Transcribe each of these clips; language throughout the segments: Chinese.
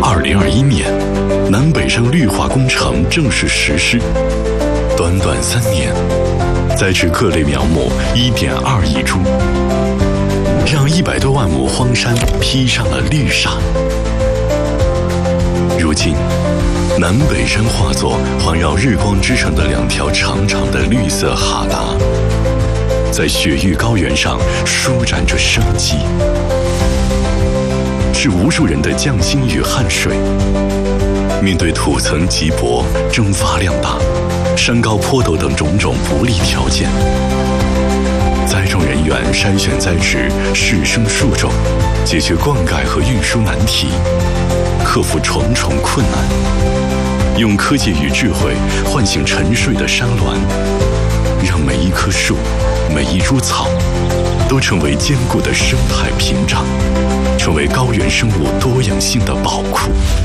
2021年，南北山绿化工程正式实施，短短3年，栽植各类苗木1.2亿株，让100多万亩荒山披上了绿纱。如今，南北山化作环绕日光之城的2条长长的绿色哈达，在雪域高原上舒展着生机，是无数人的匠心与汗水。面对土层瘠薄、蒸发量大、山高坡陡等种种不利条件，栽种人员筛选栽植、试生树种，解决灌溉和运输难题，克服重重困难，用科技与智慧唤醒沉睡的山峦，让每一棵树、每一株草都成为坚固的生态屏障，成为高原生物多样性的宝库。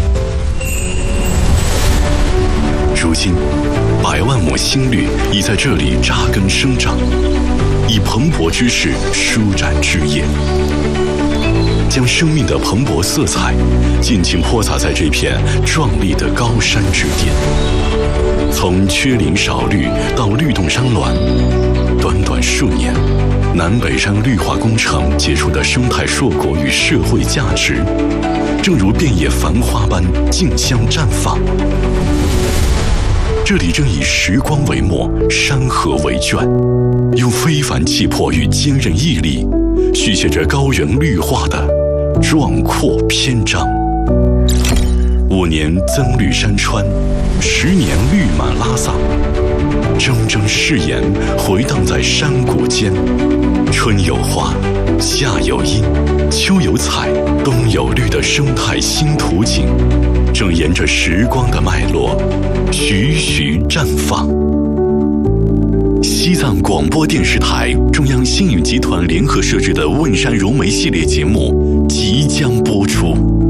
如今，100万亩新绿已在这里扎根生长，以蓬勃之势舒展枝叶，将生命的蓬勃色彩尽情泼洒在这片壮丽的高山之巅。从缺林少绿到绿动山峦，短短数年，南北山绿化工程结出的生态硕果与社会价值，正如遍野繁花般竞相绽放。这里正以时光为墨，山河为卷，用非凡气魄与坚韧毅力，续写着高原绿化的壮阔篇章。5年增绿山川，10年绿满拉萨，铮铮誓言回荡在山谷间。春有花，夏有阴，秋有彩，冬有绿的生态新图景，正沿着时光的脉络徐徐绽放。西藏广播电视台、中央星宇集团联合设置的问山融媒系列节目即将播出。